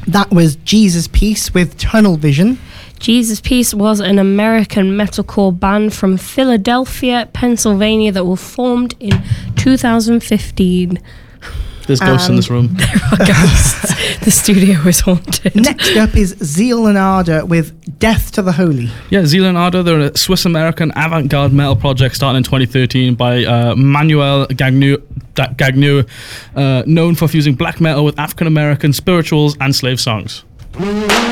That was Jesus Peace with Tunnel Vision. Jesus Peace was an American metalcore band from Philadelphia, Pennsylvania that was formed in 2015. There's ghosts in this room. There are ghosts. The studio is haunted. Next up is Zeal and Ardor with Death to the Holy. Yeah, Zeal and Ardor, they're a Swiss-American avant-garde metal project started in 2013 by Manuel Gagnou, known for fusing black metal with African-American spirituals and slave songs.